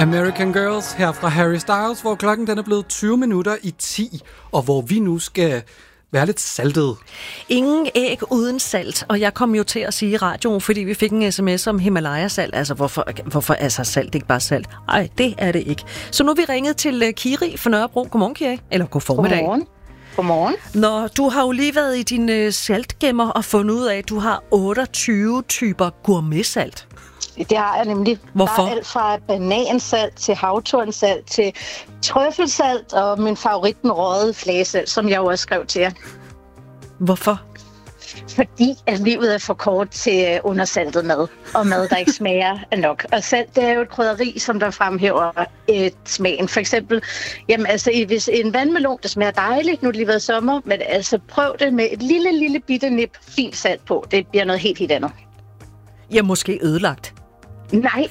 American Girls her fra Harry Styles, hvor klokken den er blevet 20 minutter i 10, og hvor vi nu skal være lidt saltet. Ingen æg uden salt, og jeg kom jo til at sige i radioen, fordi vi fik en sms om Himalaya-salt. Altså, hvorfor er så salt ikke bare salt? Ej, det er det ikke. Så nu er vi ringet til Kiri fra Nørrebro. Godmorgen, Kiri. Eller god formiddag. Godmorgen. Nå, du har jo lige været i din saltgemmer og fundet ud af, at du har 28 typer gourmetsalt. Det har jeg nemlig. Hvorfor? Der er alt fra banansalt til havtornsalt til trøffelsalt og min favorit, den røde flagesalt, som jeg jo også skrev til jer. Hvorfor? Fordi at livet er for kort til undersaltet mad, og mad, der ikke smager af nok. Og salt, det er jo et krydderi, som der fremhæver smagen. For eksempel, jamen altså, hvis en vandmelon, der smager dejligt, nu er det lige været sommer, men altså prøv det med et lille bitte nip fint salt på. Det bliver noget helt andet. Ja, måske ødelagt. Nej.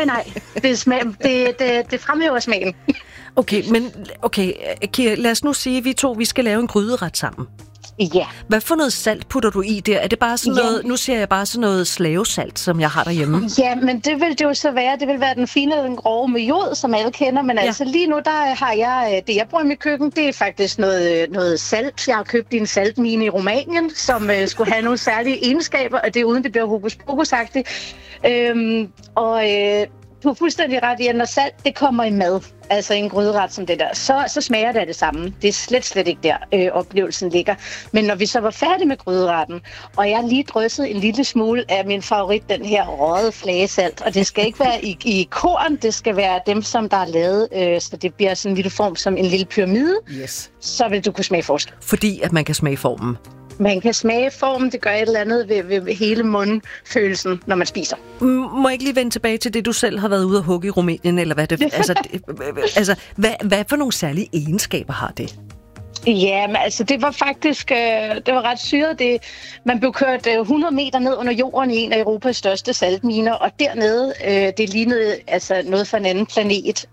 Det fremhæver smagen. Okay, Kira, lad os nu sige, at vi skal lave en gryderet sammen. Ja. Hvad for noget salt putter du i der? Er det bare sådan noget, nu ser jeg bare sådan noget slavesalt, som jeg har derhjemme? Ja, men det vil det jo så være. Det vil være den fine, den grove med jod, som alle kender. Men altså lige nu, der har jeg, det jeg bruger i mit køkken, det er faktisk noget salt. Jeg har købt i en saltmine i Rumænien, som skulle have nogle særlige egenskaber, og det er uden det bliver hokus pokus-agtigt. Du har fuldstændig ret i, at når salt det kommer i mad, altså en gryderet som det der, så smager det af det samme. Det er slet ikke der, oplevelsen ligger. Men når vi så var færdige med gryderetten, og jeg lige dryssede en lille smule af min favorit, den her røde flagesalt, og det skal ikke være i korn, det skal være dem, som der er lavet, så det bliver sådan en lille form som en lille pyramide, så vil du kunne smage forskel. Fordi at man kan smage formen? Man kan smage formen, det gør et eller andet ved hele mundfølelsen, når man spiser. Må jeg ikke lige vende tilbage til det, du selv har været ude at hugge i Rumænien, eller hvad det hvad for nogle særlige egenskaber har det? Ja, men altså det var faktisk det var ret syret. Man blev kørt 100 meter ned under jorden i en af Europas største saltminer, og dernede, det lignede altså noget fra en anden planet.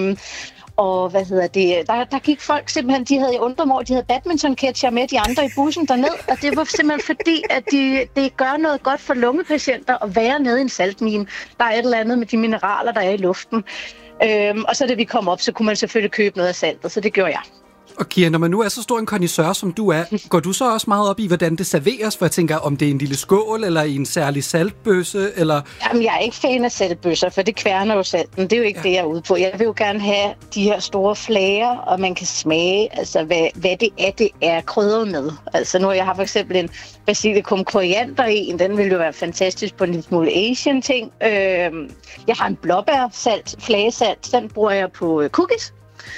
Og der gik folk simpelthen, de havde i undremår, de havde badmintonketcher med de andre i bussen derned, og det var simpelthen fordi, at det gør noget godt for lungepatienter at være nede i en saltmine. Der er et eller andet med de mineraler, der er i luften. Og så da vi kom op, så kunne man selvfølgelig købe noget af saltet, så det gjorde jeg. Og Kira, når man nu er så stor en connoisseur, som du er, går du så også meget op i, hvordan det serveres? For jeg tænker, om det er en lille skål, eller i en særlig saltbøsse, eller... Jamen, jeg er ikke fan af saltbøsser, for det kværner jo salten. Det er jo ikke det, jeg er ude på. Jeg vil jo gerne have de her store flager, og man kan smage, altså, hvad det er krydret med. Altså, nu jeg har for eksempel en basilikum koriander i en, den vil jo være fantastisk på en lille smule Asian ting. Jeg har en blåbærsalt, flagesalt, den bruger jeg på cookies.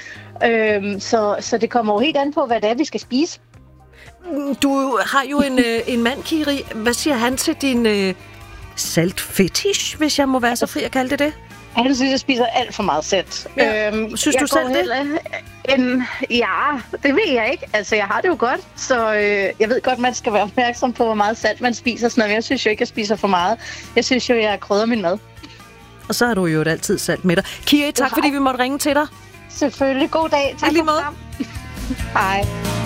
Så det kommer jo helt an på, hvad det er, vi skal spise. Du har jo en mand, Kiri. Hvad siger han til din saltfetish, hvis jeg må være så fri at kalde det? Han synes, jeg spiser alt for meget salt. Ja. Synes du selv det? Ja, det ved jeg ikke. Altså, jeg har det jo godt, så jeg ved godt, man skal være opmærksom på, hvor meget salt man spiser. Sådan noget. Jeg synes jo ikke, jeg spiser for meget. Jeg synes jo, jeg krydder min mad. Og så har du jo altid salt med dig. Kiri, tak fordi vi måtte ringe til dig. Selvfølgelig. God dag. Tak for Hej.